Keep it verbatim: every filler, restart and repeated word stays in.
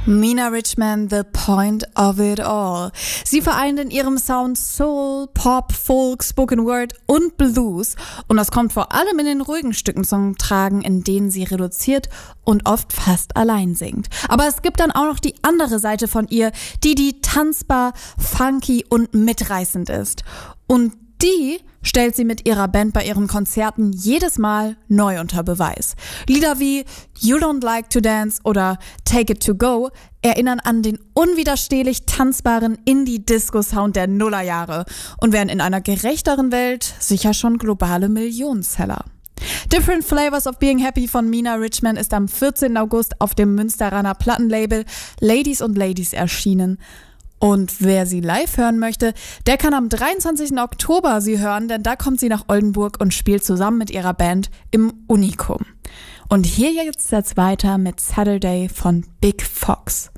Mina Richman, the point of it all. Sie vereint in ihrem Sound Soul, Pop, Folk, Spoken Word und Blues. Und das kommt vor allem in den ruhigen Stücken zum Tragen, in denen sie reduziert und oft fast allein singt. Aber es gibt dann auch noch die andere Seite von ihr, die die tanzbar, funky und mitreißend ist. Und die stellt sie mit ihrer Band bei ihren Konzerten jedes Mal neu unter Beweis. Lieder wie You Don't Like to Dance oder Take It To Go erinnern an den unwiderstehlich tanzbaren Indie-Disco-Sound der Nullerjahre und wären in einer gerechteren Welt sicher schon globale Millionenseller. Different Flavors of Being Happy von Mina Richman ist am vierzehnten August auf dem Münsteraner Plattenlabel Ladies und Ladies erschienen. Und wer sie live hören möchte, der kann am dreiundzwanzigsten Oktober sie hören, denn da kommt sie nach Oldenburg und spielt zusammen mit ihrer Band im Unikum. Und hier jetzt jetzt weiter mit Saturday von Big Fox.